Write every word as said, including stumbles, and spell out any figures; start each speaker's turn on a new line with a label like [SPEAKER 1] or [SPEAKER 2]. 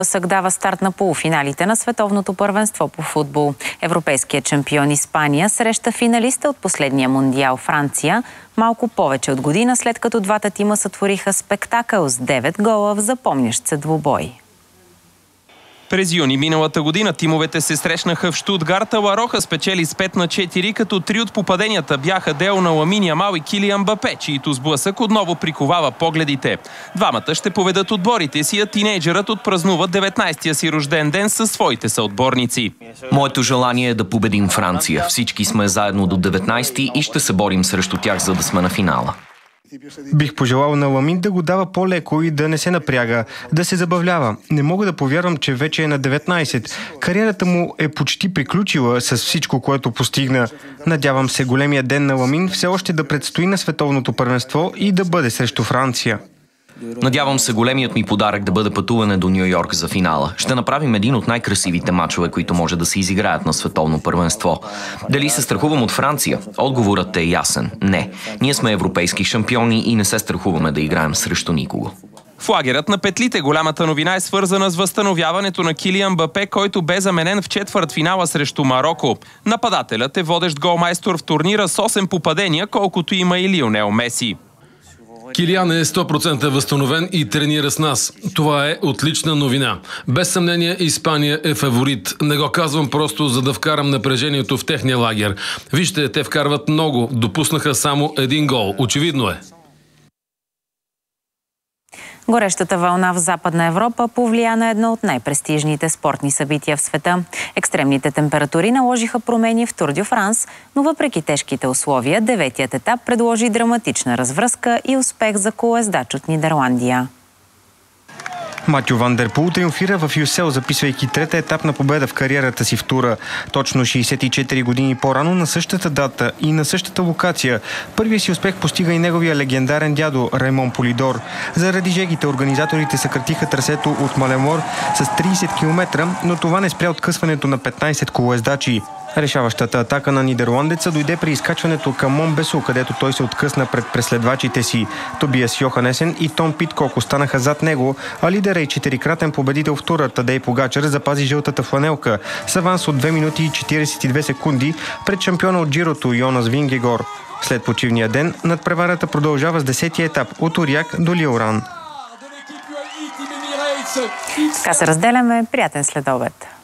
[SPEAKER 1] Сък дава старт на полуфиналите на световното първенство по футбол. Европейският шампион Испания среща финалиста от последния мундиал Франция малко повече от година, след като двата тима сътвориха спектакъл с девет гола в запомнящ се двубой.
[SPEAKER 2] През юни миналата година тимовете се срещнаха в Щутгарт, а Ла Роха спечели с пет на четири, като три от попаденията бяха дело на Ламин Ямал и Килиан Мбапе, чието сблъсък отново приковава погледите. Двамата ще поведат отборите си, а тинейджерът отпразнува деветнайсетия си рожден ден със своите съотборници.
[SPEAKER 3] Моето желание е да победим Франция. Всички сме заедно до деветнайсети и ще се борим срещу тях, за да сме на финала.
[SPEAKER 4] Бих пожелал на Ламин да го дава по-леко и да не се напряга, да се забавлява. Не мога да повярвам, че вече е на деветнайсет. Кариерата му е почти приключила с всичко, което постигна. Надявам се големия ден на Ламин все още да предстои на световното първенство и да бъде срещу Франция.
[SPEAKER 3] Надявам се големият ми подарък да бъде пътуване до Ню Йорк за финала. Ще направим един от най-красивите мачове, които може да се изиграят на световно първенство. Дали се страхувам от Франция? Отговорът е ясен. Не. Ние сме европейски шампиони и не се страхуваме да играем срещу никого.
[SPEAKER 2] В лагерът на петлите голямата новина е свързана с възстановяването на Килиан Мбапе, който бе заменен в четвъртфинала срещу Мароко. Нападателят е водещ голмайстор в турнира с осем попадения, колкото има и Лионел Меси.
[SPEAKER 5] Килиан е сто процента възстановен и тренира с нас. Това е отлична новина. Без съмнение Испания е фаворит. Не го казвам просто за да вкарам напрежението в техния лагер. Вижте, те вкарват много. Допуснаха само един гол. Очевидно е.
[SPEAKER 1] Горещата вълна в Западна Европа повлия на едно от най-престижните спортни събития в света. Екстремните температури наложиха промени в Тур дю Франс, но въпреки тежките условия, деветият етап предложи драматична развръзка и успех за колоездач от Нидерландия.
[SPEAKER 4] Матю Ван дер Пул триумфира в Юсел, записвайки трета етапна победа в кариерата си в тура. Точно шейсет и четири години по-рано на същата дата и на същата локация. Първия си успех постига и неговия легендарен дядо Раймон Полидор. Заради жегите организаторите съкратиха трасето от Малемор с трийсет километра, но това не спря откъсването на петнайсет колоездачи. Решаващата атака на нидерландеца дойде при изкачването към Монбесо, където той се откъсна пред преследвачите си. Тобиас Йоханесен и Том Питкок останаха зад него, а лидера и четирикратен победител в тура Тадей Погачар запази жълтата фланелка с аванс от две минути и четирийсет и две секунди пред шампиона от Джирото Йонас Вингегор. След почивния ден надпреварата продължава с десетия етап от Оряк до Лиоран.
[SPEAKER 1] Така се разделяме. Приятен следобед.